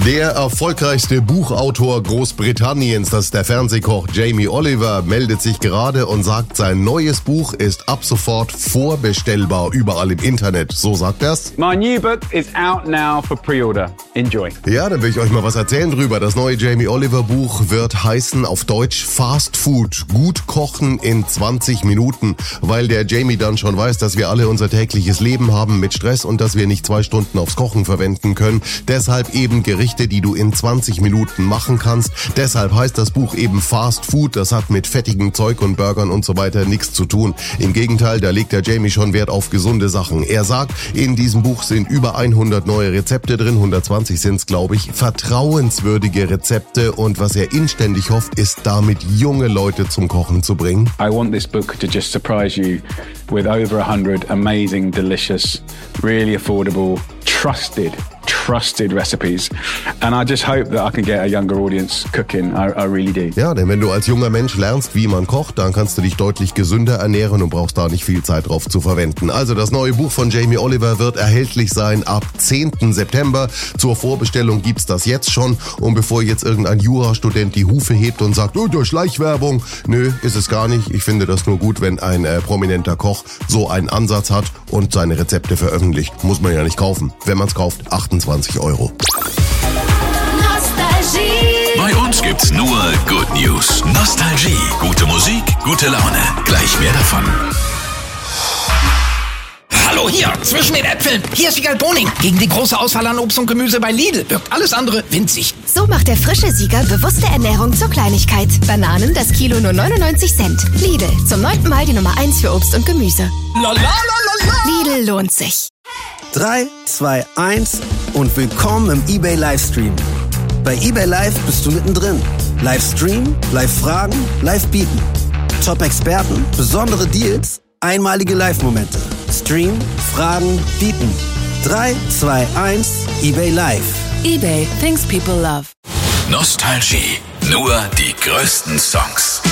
Der erfolgreichste Buchautor Großbritanniens, das ist der Fernsehkoch Jamie Oliver, meldet sich gerade und sagt, sein neues Buch ist ab sofort vorbestellbar überall im Internet. So sagt er's. My new book is out now for pre-order. Enjoy. Ja, dann will ich euch mal was erzählen drüber. Das neue Jamie Oliver Buch wird heißen auf Deutsch Fast Food. Gut kochen in 20 Minuten. Weil der Jamie dann schon weiß, dass wir alle unser tägliches Leben haben mit Stress und dass wir nicht 2 Stunden aufs Kochen verwenden können. Deshalb eben Gerichte, die du in 20 Minuten machen kannst. Deshalb heißt das Buch eben Fast Food. Das hat mit fettigem Zeug und Burgern und so weiter nichts zu tun. Im Gegenteil, da legt der Jamie schon Wert auf gesunde Sachen. Er sagt, in diesem Buch sind über 100 neue Rezepte drin, 120 sind's, glaube ich, vertrauenswürdige Rezepte, und was er inständig hofft, ist damit junge Leute zum Kochen zu bringen. I want this book to just surprise you with over 100 amazing, delicious, really affordable, trusted recipes. And I just hope that I can get a younger audience cooking. I really do. Ja, denn wenn du als junger Mensch lernst, wie man kocht, dann kannst du dich deutlich gesünder ernähren und brauchst da nicht viel Zeit drauf zu verwenden. Also das neue Buch von Jamie Oliver wird erhältlich sein ab 10. September. Zur Vorbestellung gibt's das jetzt schon. Und bevor jetzt irgendein Jurastudent die Hufe hebt und sagt, oh, durch Schleichwerbung. Nö, ist es gar nicht. Ich finde das nur gut, wenn ein prominenter Koch so einen Ansatz hat und seine Rezepte veröffentlicht. Muss man ja nicht kaufen. Wenn man's kauft, 28 €. Bei uns gibt's nur Good News. Nostalgie, gute Musik, gute Laune. Gleich mehr davon. Hallo hier, zwischen den Äpfeln. Hier ist Siegal Boning. Gegen die große Auswahl an Obst und Gemüse bei Lidl wirkt alles andere winzig. So macht der frische Sieger bewusste Ernährung zur Kleinigkeit. Bananen, das Kilo nur 99 Cent. Lidl, zum 9. Mal die Nummer 1 für Obst und Gemüse. Lidl lohnt sich. 3, 2, 1 und willkommen im eBay Livestream. Bei eBay Live bist du mittendrin. Livestream, Live-Fragen, Live-Bieten. Top-Experten, besondere Deals, einmalige Live-Momente. Stream, Fragen, Bieten. 3, 2, 1, eBay Live. eBay, things people love. Nostalgie, nur die größten Songs.